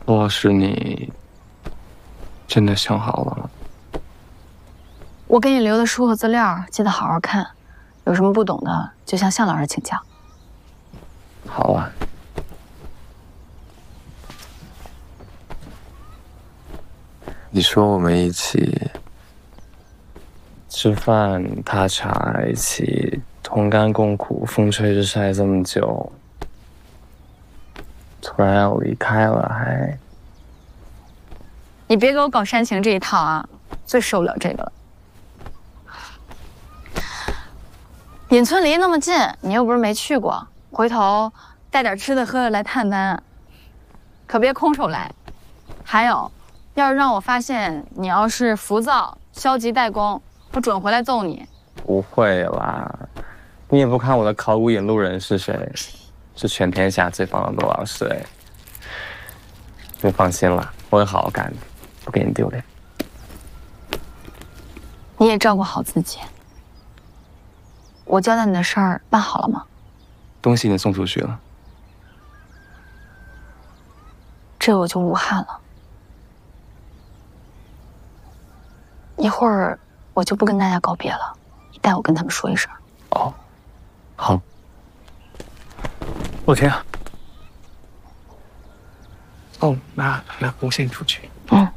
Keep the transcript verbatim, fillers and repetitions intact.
陆老师，你真的想好了吗？ 我给你留的书和资料，记得好好看。有什么不懂的，就向向老师请教。 好啊。你说我们一起吃饭、踏茶，一起同甘共苦、风吹日晒这么久，突然要离开了，还…… 你别给我搞煽情这一套啊！最受不了这个了。隐村离那么近，你又不是没去过，回头带点吃的喝的来探班，可别空手来。还有，要是让我发现你要是浮躁、消极怠工，我准回来揍你。 不会啦，你也不看我的考古引路人是谁，是全天下最棒的陆老师哎。你放心了，我会好好干的，不给你丢脸。 你也照顾好自己。我交代你的事儿办好了吗？ 东西已经送出去了。 这我就无憾了。一会儿我就不跟大家告别了，你带我跟他们说一声。 哦，好。陆天啊。哦，那那我先出去。 嗯。